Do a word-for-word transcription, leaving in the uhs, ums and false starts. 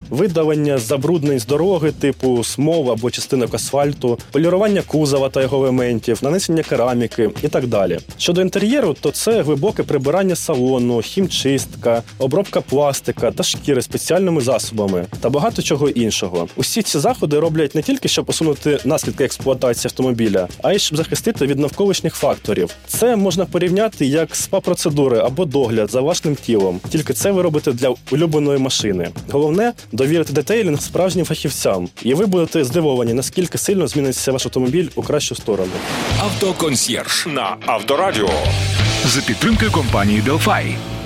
видалення забруднень з дороги типу смов або частинок асфальту, полірування кузова та його елементів, нанесення кераміки і так далі. Щодо інтер'єру, то це глибоке прибирання салону, хімчистка, обробка пластика та шкіри спеціальними засобами та багато чого іншого. Усі ці заходи роблять не тільки, щоб усунути наслідки експлуатації автомобіля, а й щоб захистити від навколишніх факторів. Це можна порівняти як спа-процедури або догляд за власним тілом. Тільки це ви робите для улюбленої машини. Головне – довірити детейлінг справжнім фахівцям. І ви будете здивовані, наскільки сильно зміниться ваш автомобіль у кращу сторону. Автоконсьєрж на Авторадіо. За підтримки компанії Delphi.